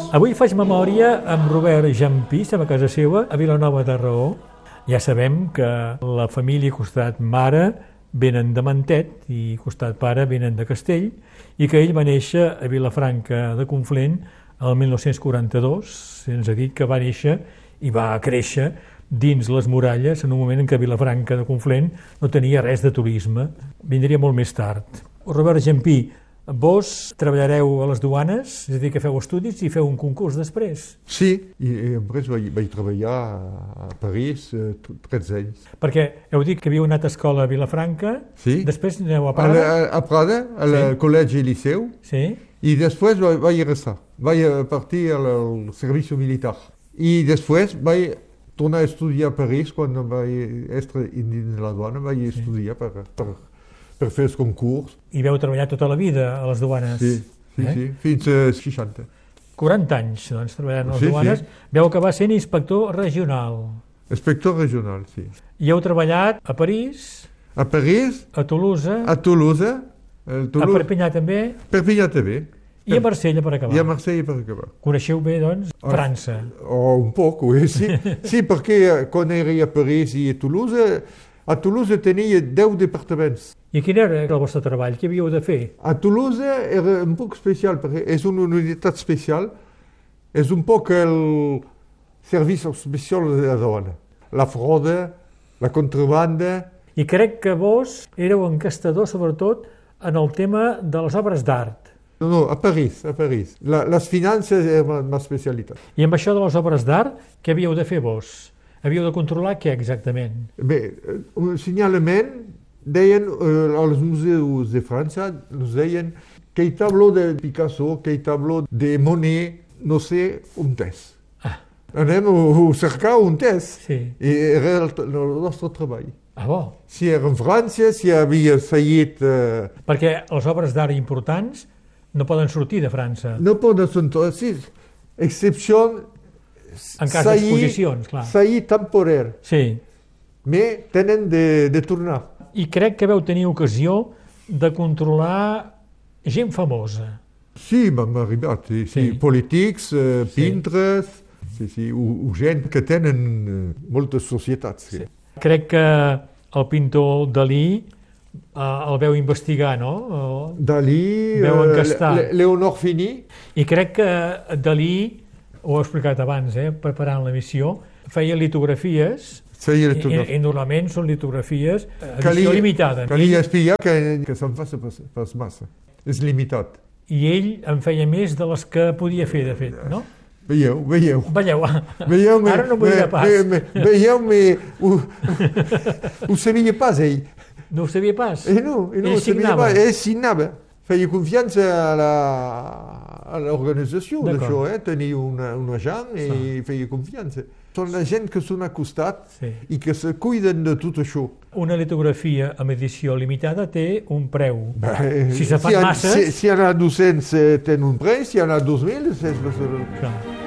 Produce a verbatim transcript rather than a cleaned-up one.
Avui faig memòria amb Robert Jampí, estem a casa seva, a Vilanova de Raó. Ja sabem que la família costat mare venen de Mantet i costat pare venen de Castell i que ell va néixer a Vilafranca de Conflent el mil nou-cents quaranta-dos. Se'ns ha dit que va néixer i va créixer dins les muralles en un moment en què Vilafranca de Conflent no tenia res de turisme. Vindria molt més tard. Robert Jampí, vos treballareu a les duanes, és a dir, que feu estudis i feu un concurs després? Sí, i després vaig, vaig treballar a París eh, tretze anys. Perquè heu dit que havíeu anat a escola a Vilafranca, sí. Després aneu a A, Prada? la, a Prada, al sí. Col·legi Liceu, sí. I després vaig, vaig restar. Vaig partir al, al servici militar. I després vaig tornar a estudiar a París, quan vaig estar dins la duana, vaig sí. estudiar per... per per fer els concurs. I veu treballar tota la vida a les duanes? Sí, sí, eh? sí. Fins a seixanta. quaranta anys, doncs, treballant a les sí, duanes. Sí. Veu acabar sent inspector regional. Inspector regional, sí. I heu treballat a París? A París. A Toulouse? A Toulouse. A, Toulouse. A Perpinyà també? Perpinyà també. I a Marsella per acabar? I a Marsella per acabar. Coneixeu bé, doncs, oh, França? Oh, un poc, oui, sí. Sí, perquè quan era a París i a Toulouse, a Toulouse tenia deu departaments. I quin era el vostre treball? Què havíeu de fer? A Toulouse era un poc especial, perquè és una unitat especial, és un poc el servici especial de la duana. La fraude, la contrabanda... I crec que vos éreu encastador, sobretot, en el tema de les obres d'art. No, no, a París, a París. La, les finances eren la meva especialitat. I amb això de les obres d'art, què havíeu de fer vos? Havíeu de controlar què exactament? Bé, un senyalament, deien, eh, als museus de França, ens deien que el tabló de Picasso, que el tabló de Monet, no sé on és. Ah. Anem a cercar on és. Sí. I era el, el nostre treball. Ah, bo. Si era en França, si havia fallit... Eh... Perquè les obres d'art importants no poden sortir de França. No poden sortir, sí. Excepció... En cas d'exposicions, clar. Sair temporer. Sí. Mais tenen de, de tornar. I crec que vau tenir ocasió de controlar gent famosa. Sí, m'han arribat. Sí, sí. Polítics, eh, pintres, sí. Sí, sí, o, o gent que tenen eh, moltes societats. Sí. Sí. Crec que el pintor Dalí eh, el veu investigar, no? El... Dalí, veu encastar. Le, Leonor Fini. I crec que Dalí, ho he explicat abans, eh, preparant l'emissió, feia litografies. Feia litografies. I, I normalment són litografies edició limitada. Calia espiar que, que se'n faci pas, pas massa. És limitat. I ell en feia més de les que podia fer, de fet, no? Veieu, veieu. Veieu, veieu ara no m'ho dirà pas. Me, me, veieu, me, ho, ho sabia pas, ell. No ho sabia pas? Eh no, eh no ell signava. Ell signava. Feia confiança a la a l'organització d'això, eh? Tenia una, un agent i sí. Feia confiança. Són la gent que són acostat sí. I que se cuiden de tot això. Una litografia amb edició limitada té un preu. Bé, si se fan si masses... Si, si hi ha dos-cents, té un preu, si hi ha dos mil, és... Clar.